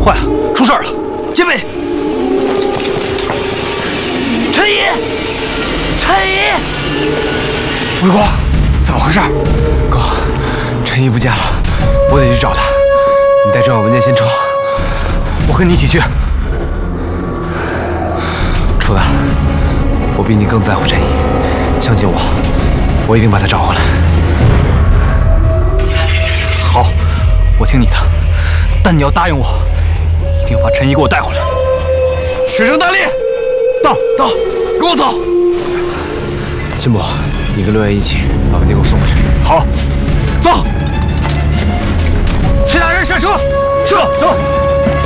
坏了，出事儿了！戒备！陈怡，陈怡， 魏国，怎么回事？哥，陈怡不见了，我得去找他。你带重要文件先撤， 我跟你一起去。 楚南，我比你更在乎陈怡，相信我，我一定把他找回来。 好，我听你的，但你要答应我，一定要把陈怡给我带回来。学生大力，到，跟我走。 新博，你跟六爷一起把文件给我送过去。 好，走。其他人上车，是。